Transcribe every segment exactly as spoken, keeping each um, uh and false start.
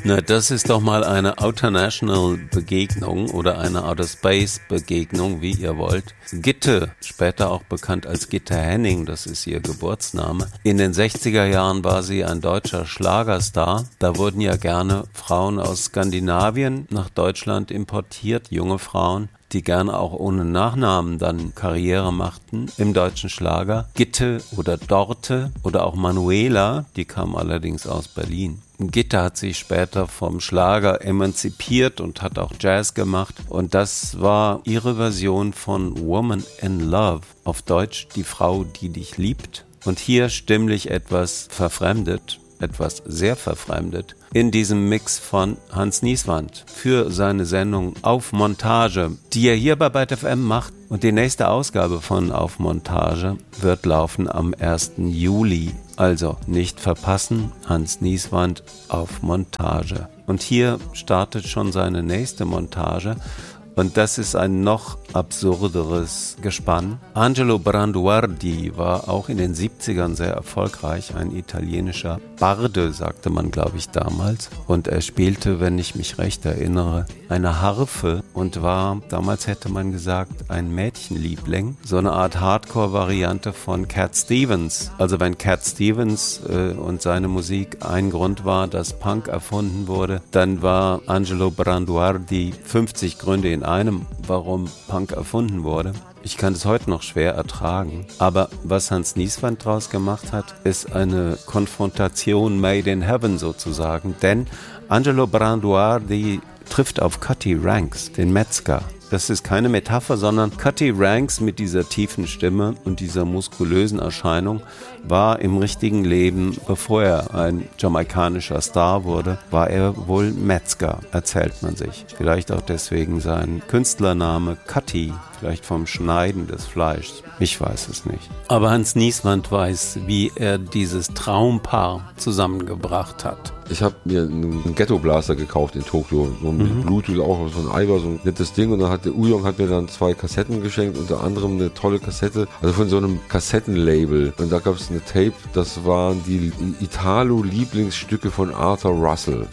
Na, das ist doch mal eine Outer-National-Begegnung oder eine Outer-Space-Begegnung, wie ihr wollt. Gitte, später auch bekannt als Gitte Henning, das ist ihr Geburtsname. In den sechziger Jahren war sie ein deutscher Schlagerstar. Da wurden ja gerne Frauen aus Skandinavien nach Deutschland importiert, junge Frauen, die gerne auch ohne Nachnamen dann Karriere machten im deutschen Schlager. Gitte oder Dorte oder auch Manuela, die kam allerdings aus Berlin. Gitte hat sich später vom Schlager emanzipiert und hat auch Jazz gemacht. Und das war ihre Version von Woman in Love. Auf Deutsch die Frau, die dich liebt. Und hier stimmlich etwas verfremdet, etwas sehr verfremdet, in diesem Mix von Hans Nieswand für seine Sendung Auf Montage, die er hier bei Byte F M macht. Und die nächste Ausgabe von Auf Montage wird laufen am ersten Juli. Also nicht verpassen, Hans Nieswand auf Montage. Und hier startet schon seine nächste Montage. Und das ist ein noch absurderes Gespann. Angelo Branduardi war auch in den siebzigern sehr erfolgreich, ein italienischer Barde, sagte man, glaube ich, damals. Und er spielte, wenn ich mich recht erinnere, eine Harfe und war, damals hätte man gesagt, ein Mädchenliebling. So eine Art Hardcore-Variante von Cat Stevens. Also wenn Cat Stevens äh, und seine Musik ein Grund war, dass Punk erfunden wurde, dann war Angelo Branduardi fünfzig Gründe in einem, warum Punk erfunden wurde. Ich kann es heute noch schwer ertragen. Aber was Hans Nieswand draus gemacht hat, ist eine Konfrontation made in heaven sozusagen. Denn Angelo Branduardi trifft auf Cutty Ranks, den Metzger. Das ist keine Metapher, sondern Cutty Ranks mit dieser tiefen Stimme und dieser muskulösen Erscheinung war im richtigen Leben, bevor er ein jamaikanischer Star wurde, war er wohl Metzger, erzählt man sich. Vielleicht auch deswegen sein Künstlername Cutty, vielleicht vom Schneiden des Fleischs. Ich weiß es nicht. Aber Hans Nieswand weiß, wie er dieses Traumpaar zusammengebracht hat. Ich habe mir einen Ghetto-Blaster gekauft in Tokio, so ein mhm. Bluetooth, auch so ein Iber, so ein nettes Ding. Und dann hat der Ujong hat mir dann zwei Kassetten geschenkt, unter anderem eine tolle Kassette, also von so einem Kassettenlabel. Und da gab es eine Tape, das waren die Italo-Lieblingsstücke von Arthur Russell.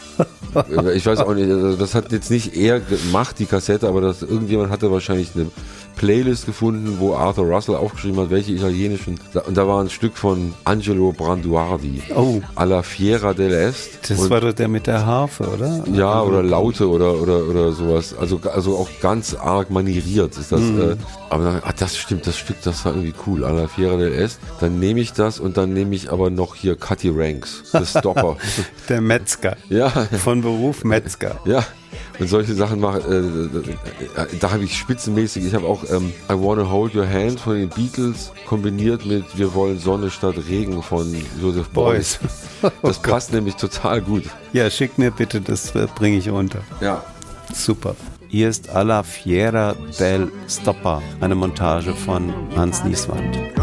Ich weiß auch nicht, also das hat jetzt nicht er gemacht, die Kassette, aber das, irgendjemand hatte wahrscheinlich eine Playlist gefunden, wo Arthur Russell aufgeschrieben hat, welche italienischen, und da war ein Stück von Angelo Branduardi, oh. Alla Fiera dell'Est. Das und, war doch der mit der Harfe, oder? Ja, oder Laute oder, oder, oder sowas, also, also auch ganz arg manieriert ist das, mm. äh, aber dann, ah, das stimmt, das Stück, das war irgendwie cool, Alla Fiera dell'Est, dann nehme ich das und dann nehme ich aber noch hier Cutty Ranks, der Stopper. Der Metzger. Ja. Von Beruf Metzger. Ja. Und solche Sachen mache, äh, da habe ich spitzenmäßig, ich habe auch ähm, I Wanna Hold Your Hand von den Beatles kombiniert mit Wir wollen Sonne statt Regen von Joseph Beuys. Das oh passt nämlich total gut. Ja, schick mir bitte, das bringe ich unter. Ja. Super. Hier ist Alla Fiera del Stopper, eine Montage von Hans Nieswand.